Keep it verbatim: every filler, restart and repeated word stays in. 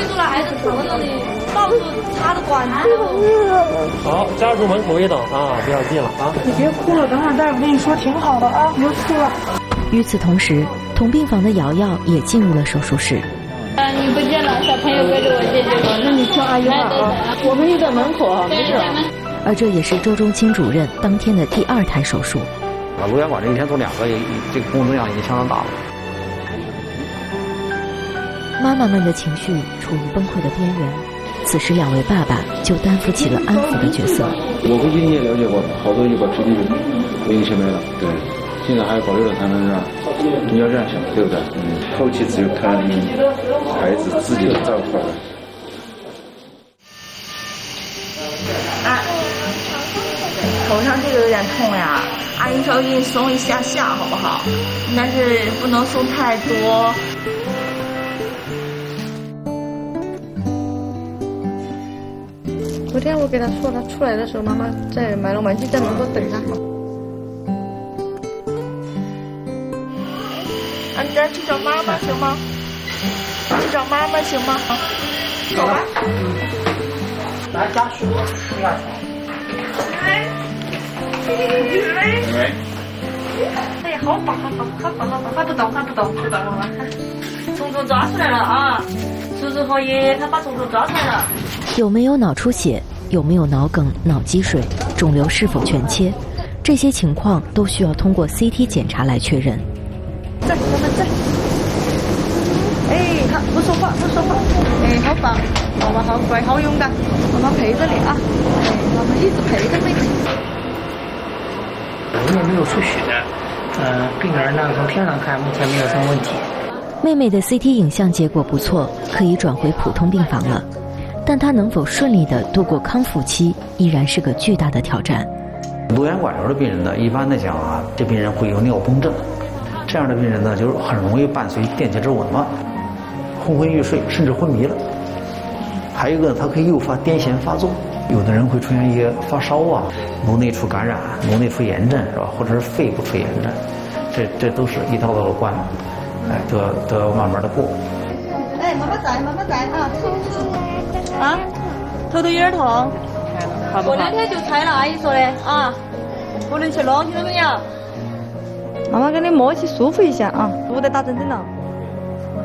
住了还是坐着的，到处插着管子。 好，家属门口一等啊，不要进了啊！ 你别哭了，等会儿大夫跟你说挺好的啊，别哭了。 与此同时，同病房的瑶瑶也进入了手术室。 啊，你不见了，小朋友跟着我姐姐吧。 那你叫阿姨吧啊，我们也在门口啊，没事。 而这也是周中清主任当天的第二台手术。 啊，颅炎管这一天做两个，也这个工作量已经相当大了。 妈妈们的情绪处于崩溃的边缘，此时两位爸爸就担负起了安抚的角色。 我估计你也了解过，好多就把肢体都影响没了，对。现在还保留了他们是吧？你要这样想，对不对？嗯，后期只有看孩子自己的造化了。 啊，头上这个有点痛呀，阿姨稍微给你松一下下好不好？但是不能松太多。 昨天我给他说，他出来的时候，妈妈在买了玩具在门口等他。 啊，你再去找妈妈行吗？去找妈妈行吗？走吧。 来，家属吃下床。 喂，喂，哎呀，好棒，好棒，好棒，好棒，他不动，他不动，不动了吗？虫虫抓出来了啊！叔叔和爷爷他把虫虫抓出来了。 有没有脑出血？有没有脑梗、脑积水？肿瘤是否全切？这些情况都需要通过 C T 检查来确认。 在，我们在。哎，好，不说话，不说话。哎，好棒，妈妈好乖，好勇敢，妈妈陪着你啊！哎，妈妈一直陪着你。 我们也没有出血，呃，病人呢从片上看目前没有什么问题。 妹妹的 C T 影像结果不错，可以转回普通病房了。但她能否顺利地度过康复期，依然是个巨大的挑战。 颅炎管瘤的病人呢，一般来讲啊，这病人会有尿崩症，这样的病人呢，就是很容易伴随电解质紊乱、昏昏欲睡，甚至昏迷了。还有一个，它可以诱发癫痫发作，有的人会出现一些发烧啊、颅内出感染、颅内出炎症是吧？或者是肺部出炎症，这这都是一道道的关，哎，都要都要慢慢的过。 哎，妈妈在，妈妈在啊，啊，头头有点痛，过两天就拆了，阿姨说的啊，不能去了，听到没有？妈妈给你摸起舒服一下啊，不得打针针了。